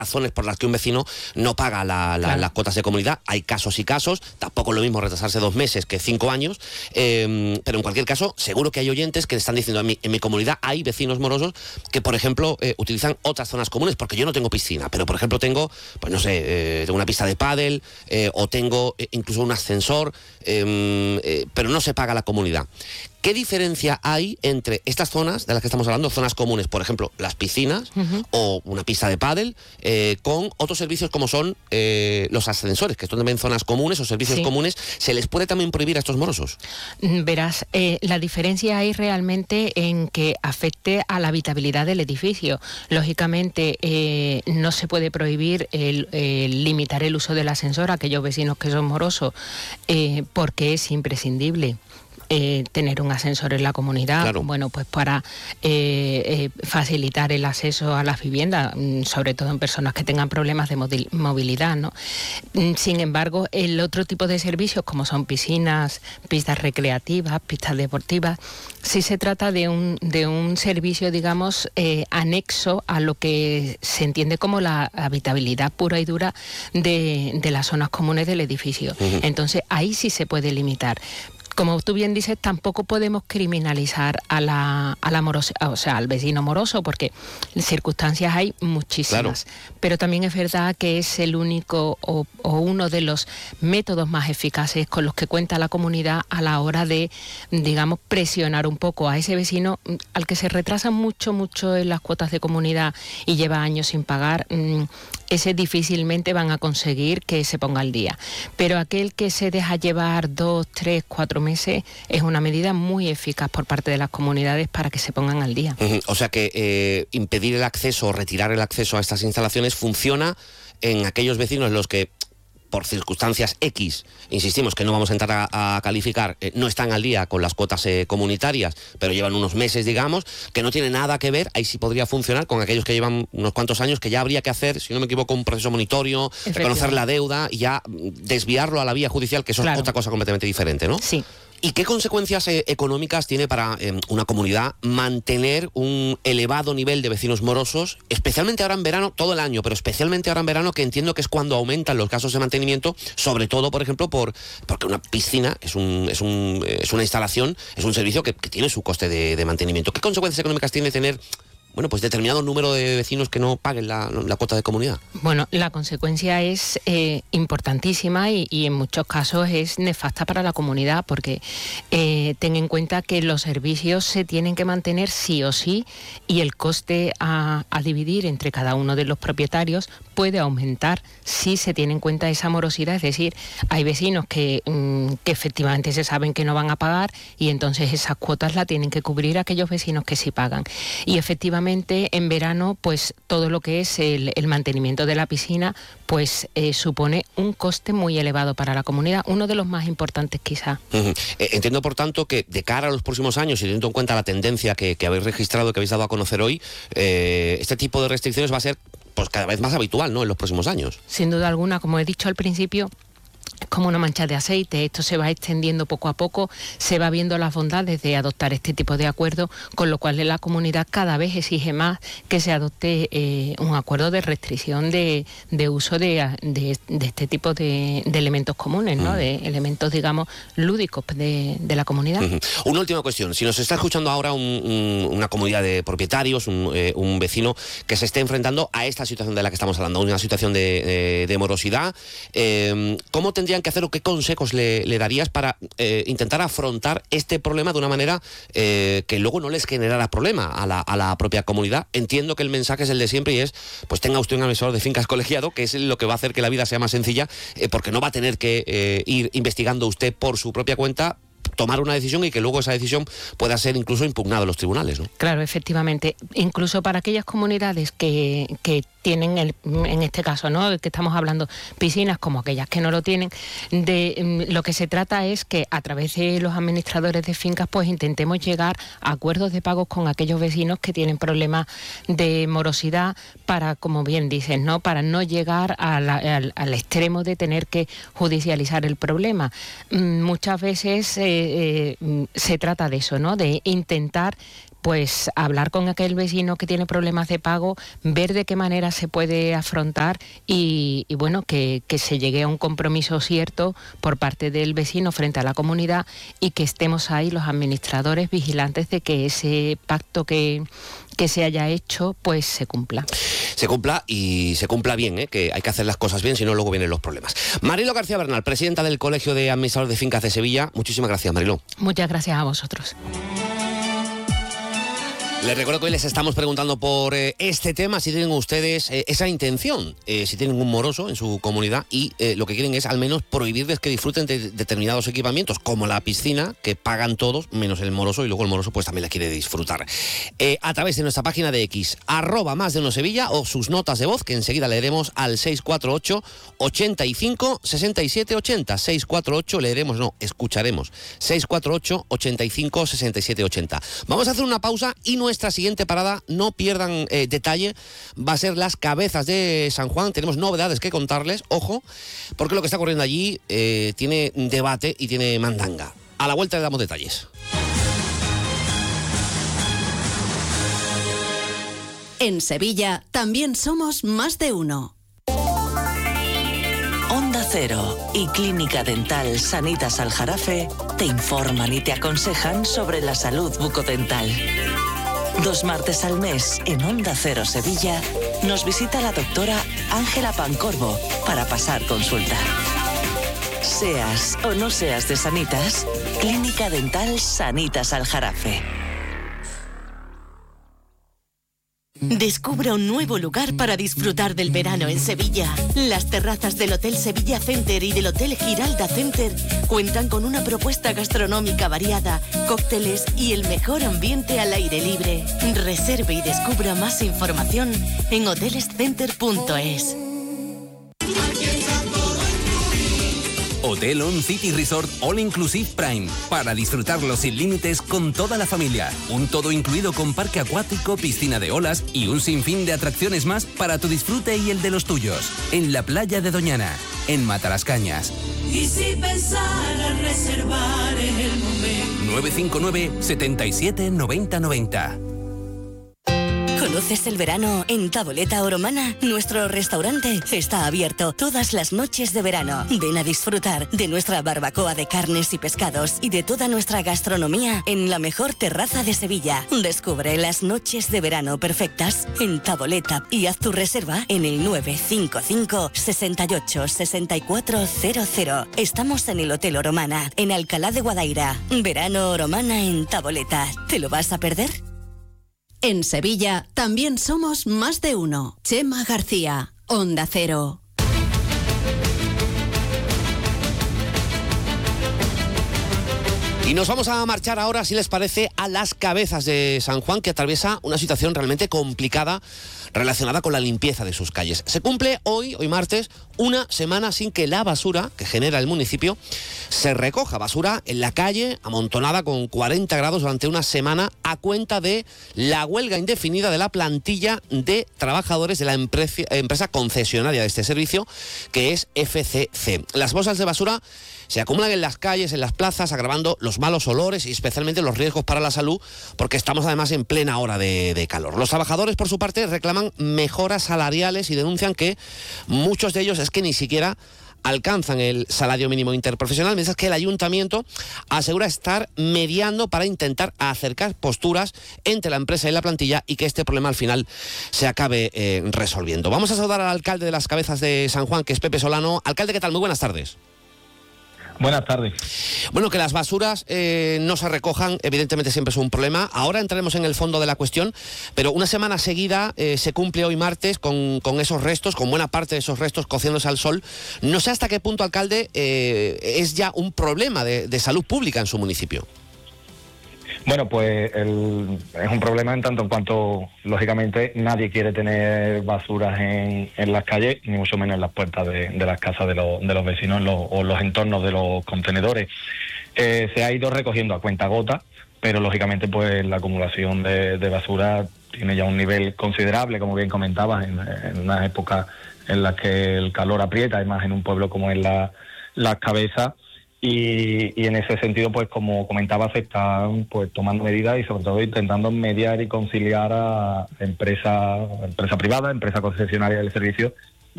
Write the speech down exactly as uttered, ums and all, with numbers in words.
razones por las que un vecino no paga la, la, claro. las cuotas de comunidad. Hay casos y casos, tampoco es lo mismo retrasarse dos meses que cinco años, eh, pero en cualquier caso, seguro que hay oyentes que están diciendo, en mi, en mi comunidad hay vecinos morosos que, por ejemplo, eh, utilizan otras zonas comunes, porque yo no tengo piscina, pero, por ejemplo, tengo, pues no sé, eh, tengo una pista de pádel, eh, o tengo eh, incluso un ascensor, eh, eh, pero no se paga la comunidad. ¿Qué diferencia hay entre estas zonas de las que estamos hablando, zonas comunes, por ejemplo, las piscinas uh-huh. o una pista de pádel, eh, con otros servicios como son eh, los ascensores, que son también zonas comunes o servicios sí. comunes? ¿Se les puede también prohibir a estos morosos? Verás, eh, la diferencia hay realmente en que afecte a la habitabilidad del edificio. Lógicamente, eh, no se puede prohibir el, el limitar el uso del ascensor a aquellos vecinos que son morosos, eh, porque es imprescindible. Eh, tener un ascensor en la comunidad, claro. bueno, pues para eh, eh, facilitar el acceso a las viviendas, sobre todo en personas que tengan problemas de movilidad, ¿no? Sin embargo, el otro tipo de servicios, como son piscinas, pistas recreativas, pistas deportivas, sí se trata de un, de un servicio, digamos, eh, anexo a lo que se entiende como la habitabilidad pura y dura de, de las zonas comunes del edificio. Uh-huh. Entonces, ahí sí se puede limitar. Como tú bien dices, tampoco podemos criminalizar a la, a la morosa, o sea, al vecino moroso, porque circunstancias hay muchísimas. Claro. Pero también es verdad que es el único o, o uno de los métodos más eficaces con los que cuenta la comunidad a la hora de, digamos, presionar un poco a ese vecino al que se retrasa mucho, mucho en las cuotas de comunidad y lleva años sin pagar. Ese difícilmente van a conseguir que se ponga al día. Pero aquel que se deja llevar dos, tres, cuatro meses es una medida muy eficaz por parte de las comunidades para que se pongan al día. Uh-huh. O sea que eh, impedir el acceso o retirar el acceso a estas instalaciones funciona en aquellos vecinos en los que, por circunstancias X, insistimos que no vamos a entrar a, a calificar, eh, no están al día con las cuotas eh, comunitarias, pero llevan unos meses, digamos, que no tiene nada que ver, ahí sí podría funcionar con aquellos que llevan unos cuantos años, que ya habría que hacer, si no me equivoco, un proceso monitorio, reconocer la deuda y ya desviarlo a la vía judicial, que eso claro. es otra cosa completamente diferente, ¿no? Sí. ¿Y qué consecuencias eh, económicas tiene para eh, una comunidad mantener un elevado nivel de vecinos morosos, especialmente ahora en verano, todo el año, pero especialmente ahora en verano, que entiendo que es cuando aumentan los casos de mantenimiento, sobre todo, por ejemplo, por porque una piscina es un es un es una instalación, es un servicio que, que tiene su coste de, de mantenimiento? ¿Qué consecuencias económicas tiene tener, bueno, pues determinado número de vecinos que no paguen la, la cuota de comunidad? Bueno, la consecuencia es eh, importantísima y, y en muchos casos es nefasta para la comunidad, porque eh, ten en cuenta que los servicios se tienen que mantener sí o sí, y el coste a, a dividir entre cada uno de los propietarios puede aumentar si se tiene en cuenta esa morosidad. Es decir, hay vecinos que, mmm, que efectivamente se saben que no van a pagar, y entonces esas cuotas la tienen que cubrir aquellos vecinos que sí pagan. Y efectivamente en verano, pues todo lo que es el, el mantenimiento de la piscina, pues eh, supone un coste muy elevado para la comunidad, uno de los más importantes quizá. Uh-huh. Eh, entiendo, por tanto, que de cara a los próximos años, y teniendo en cuenta la tendencia que, que habéis registrado, que habéis dado a conocer hoy, eh, este tipo de restricciones va a ser pues cada vez más habitual, ¿no?, en los próximos años. Sin duda alguna, como he dicho al principio, es como una mancha de aceite. Esto se va extendiendo poco a poco, se va viendo las bondades de adoptar este tipo de acuerdos, con lo cual la comunidad cada vez exige más que se adopte eh, un acuerdo de restricción de, de uso de, de, de este tipo de, de elementos comunes, ¿no? Uh-huh. De elementos, digamos, lúdicos de, de la comunidad. Uh-huh. Una última cuestión. Si nos está escuchando ahora un, un, una comunidad de propietarios, un, eh, un vecino que se esté enfrentando a esta situación de la que estamos hablando, una situación de, de, de morosidad, eh, ¿cómo tendría que hacer o qué consejos le, le darías para eh, intentar afrontar este problema de una manera eh, que luego no les generara problema a la, a la propia comunidad? Entiendo que el mensaje es el de siempre, y es, pues tenga usted un asesor de fincas colegiado, que es lo que va a hacer que la vida sea más sencilla, eh, porque no va a tener que eh, ir investigando usted por su propia cuenta, tomar una decisión y que luego esa decisión pueda ser incluso impugnada en los tribunales, ¿no? Claro, efectivamente. Incluso para aquellas comunidades que, que tienen, el, en este caso, ¿no?, que estamos hablando, piscinas, como aquellas que no lo tienen, de lo que se trata es que a través de los administradores de fincas pues intentemos llegar a acuerdos de pagos con aquellos vecinos que tienen problemas de morosidad, para, como bien dices, ¿no?, para no llegar a la, al, al extremo de tener que judicializar el problema. Muchas veces eh, eh, se trata de eso, ¿no?, de intentar pues hablar con aquel vecino que tiene problemas de pago, ver de qué manera se puede afrontar y, y bueno, que, que se llegue a un compromiso cierto por parte del vecino frente a la comunidad y que estemos ahí los administradores vigilantes de que ese pacto que, que se haya hecho pues se cumpla. Se cumpla y se cumpla bien, ¿eh? Que hay que hacer las cosas bien, si no luego vienen los problemas. Marilo García Bernal, presidenta del Colegio de Administradores de Fincas de Sevilla, muchísimas gracias, Marilo. Muchas gracias a vosotros. Les recuerdo que hoy les estamos preguntando por eh, este tema, si tienen ustedes eh, esa intención, eh, si tienen un moroso en su comunidad y eh, lo que quieren es al menos prohibirles que disfruten de determinados equipamientos, como la piscina, que pagan todos, menos el moroso, y luego el moroso pues también la quiere disfrutar. Eh, a través de nuestra página de X, arroba más de uno Sevilla, o sus notas de voz, que enseguida leeremos al seis cuatro ocho, ochenta y cinco, sesenta y siete ochenta. seis cuatro ocho, leeremos, no, escucharemos. seis cuatro ocho, ochenta y cinco, sesenta y siete ochenta. Vamos a hacer una pausa y no Nuestra siguiente parada, no pierdan eh, detalle, va a ser Las Cabezas de San Juan. Tenemos novedades que contarles, ojo, porque lo que está ocurriendo allí eh, tiene debate y tiene mandanga. A la vuelta le damos detalles. En Sevilla también somos más de uno. Onda Cero y Clínica Dental Sanitas Aljarafe te informan y te aconsejan sobre la salud bucodental. Dos martes al mes, en Onda Cero Sevilla, nos visita la doctora Ángela Pancorbo para pasar consulta. Seas o no seas de Sanitas, Clínica Dental Sanitas Aljarafe. Descubra un nuevo lugar para disfrutar del verano en Sevilla. Las terrazas del Hotel Sevilla Center y del Hotel Giralda Center cuentan con una propuesta gastronómica variada, cócteles y el mejor ambiente al aire libre. Reserve y descubra más información en hoteles center punto es. Hotel On City Resort All Inclusive Prime, para disfrutarlo sin límites con toda la familia. Un todo incluido con parque acuático, piscina de olas y un sinfín de atracciones más para tu disfrute y el de los tuyos. En la playa de Doñana, en Matalascañas. Y si pensara reservar en el momento. nueve cinco nueve, setenta y siete, noventa noventa. ¿Conoces el verano en Taboleta Oromana? Nuestro restaurante está abierto todas las noches de verano. Ven a disfrutar de nuestra barbacoa de carnes y pescados y de toda nuestra gastronomía en la mejor terraza de Sevilla. Descubre las noches de verano perfectas en Taboleta y haz tu reserva en el nueve cinco cinco, sesenta y ocho, sesenta y cuatro cero cero. Estamos en el Hotel Oromana, en Alcalá de Guadaira. Verano Oromana en Taboleta. ¿Te lo vas a perder? En Sevilla también somos más de uno. Chema García, Onda Cero. Y nos vamos a marchar ahora, si les parece, a Las Cabezas de San Juan, que atraviesa una situación realmente complicada relacionada con la limpieza de sus calles. Se cumple hoy, hoy martes, una semana sin que la basura que genera el municipio se recoja. Basura en la calle, amontonada con cuarenta grados durante una semana, a cuenta de la huelga indefinida de la plantilla de trabajadores de la empresa, empresa concesionaria de este servicio, que es F C C. Las bolsas de basura se acumulan en las calles, en las plazas, agravando los malos olores y especialmente los riesgos para la salud, porque estamos además en plena hora de, de calor. Los trabajadores, por su parte, reclaman mejoras salariales y denuncian que muchos de ellos es que ni siquiera alcanzan el salario mínimo interprofesional, mientras que el ayuntamiento asegura estar mediando para intentar acercar posturas entre la empresa y la plantilla y que este problema al final se acabe eh, resolviendo. Vamos a saludar al alcalde de Las Cabezas de San Juan, que es Pepe Solano. Alcalde, ¿qué tal? Muy buenas tardes. Buenas tardes. Bueno, que las basuras eh, no se recojan, evidentemente siempre es un problema. Ahora entraremos en el fondo de la cuestión, pero una semana seguida eh, se cumple hoy martes con, con esos restos, con buena parte de esos restos cociéndose al sol. No sé hasta qué punto, alcalde, eh, es ya un problema de, de salud pública en su municipio. Bueno, pues el, es un problema en tanto en cuanto, lógicamente, nadie quiere tener basuras en, en las calles, ni mucho menos en las puertas de, de las casas de, lo, de los vecinos en lo, o los entornos de los contenedores. Eh, se ha ido recogiendo a cuentagota, pero lógicamente pues la acumulación de, de basura tiene ya un nivel considerable, como bien comentabas, en, en una época en la que el calor aprieta, además en un pueblo como es la, Las Cabezas. Y, y en ese sentido, pues como comentaba, se están pues tomando medidas y sobre todo intentando mediar y conciliar a empresa, empresa privada, empresa concesionaria del servicio